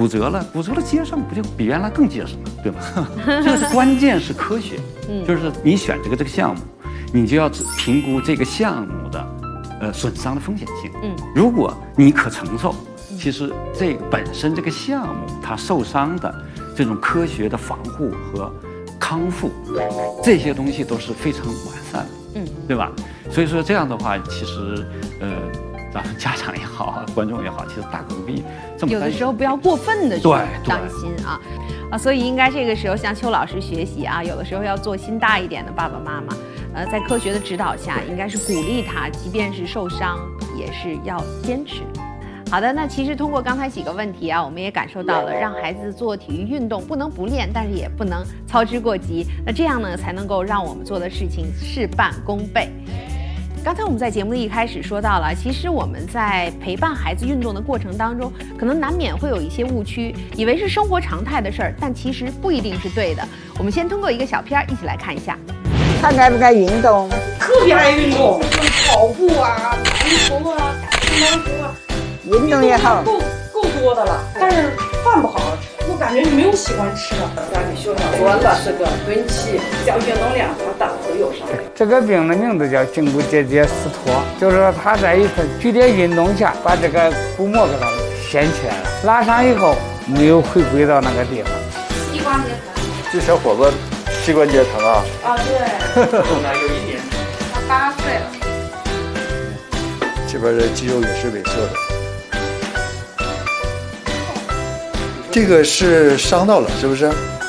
骨折了接上不就比原来更结实了，对吗？这个是关键是科学，就是你选这个项目，你就要评估这个项目的损伤的风险性。如果你可承受，其实这个本身这个项目它受伤的这种科学的防护和康复，这些东西都是非常完善的，对吧？所以说这样的话，其实咱们家长也好，观众也好，其实大可不必这么担心。 有的时候不要过分的去担心啊，所以应该这个时候向邱老师学习啊，有的时候要做心大一点的爸爸妈妈，在科学的指导下，应该是鼓励他，即便是受伤，也是要坚持。好的，那其实通过刚才几个问题啊，我们也感受到了，让孩子做体育运动不能不练，但是也不能操之过急。那这样呢，才能够让我们做的事情事半功倍。刚才我们在节目的一开始说到了，其实我们在陪伴孩子运动的过程当中，可能难免会有一些误区，以为是生活常态的事儿，但其实不一定是对的。我们先通过一个小片一起来看一下。 他爱不爱运动？ 特别爱运动，跑步啊、篮球啊、乒乓球啊。 运动也好， 够多的了，但是饭不好好吃，我感觉没有喜欢吃的。咱们学校说了是个顿期，叫运动量和档次有上。 这个病的名字叫胫骨结节撕脱，就是说他在一次剧烈运动下把这个骨膜给它掀起来了，拉伤以后没有回归到那个地方。 膝关节疼。 这小伙子膝关节疼啊？ 啊，对。 有一点。 他8岁了。 这边的肌肉也是萎缩的。这个是伤到了，是不是？